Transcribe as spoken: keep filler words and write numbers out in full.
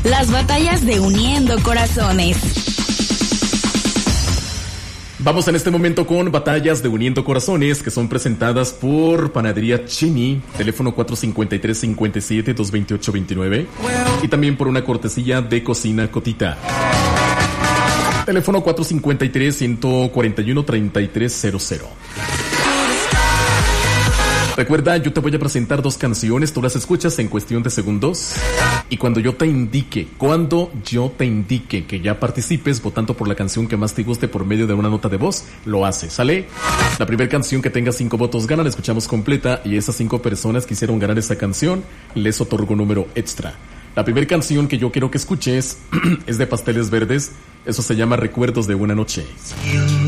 Las batallas de Uniendo Corazones. Vamos en este momento con batallas de Uniendo Corazones, que son presentadas por Panadería Chini, teléfono cuatro cinco tres, cinco siete, dos dos ocho dos nueve, y también por una cortesía de Cocina Cotita. Teléfono cuatro cinco tres, uno cuatro uno, tres tres cero cero. Recuerda, yo te voy a presentar dos canciones, tú las escuchas en cuestión de segundos, y cuando yo te indique, cuando yo te indique que ya participes votando por la canción que más te guste por medio de una nota de voz, lo haces, ¿sale? La primera canción que tenga cinco votos gana, la escuchamos completa, y esas cinco personas que hicieron ganar esa canción, les otorgo número extra. La primera canción que yo quiero que escuches es de Pasteles Verdes, eso se llama Recuerdos de una Noche.